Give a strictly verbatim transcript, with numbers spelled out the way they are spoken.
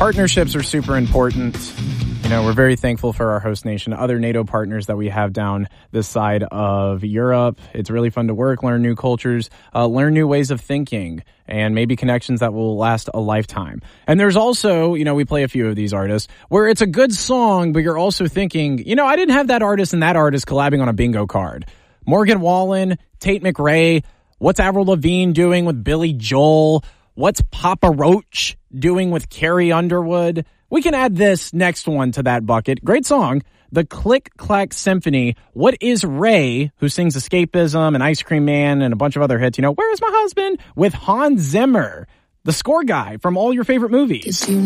Partnerships are super important. You know, we're very thankful for our host nation, other NATO partners that we have down this side of Europe. It's really fun to work, learn new cultures, uh, learn new ways of thinking, and maybe connections that will last a lifetime. And there's also, you know, we play a few of these artists where it's a good song, but you're also thinking, you know, I didn't have that artist and that artist collabing on a bingo card. Morgan Wallen, Tate McRae, what's Avril Lavigne doing with Billy Joel? What's Papa Roach doing with Carrie Underwood? We can add this next one to that bucket. Great song. The Click Clack Symphony. What is Ray, who sings Escapism and Ice Cream Man and a bunch of other hits, you know, Where's My Husband? With Hans Zimmer, the score guy from all your favorite movies.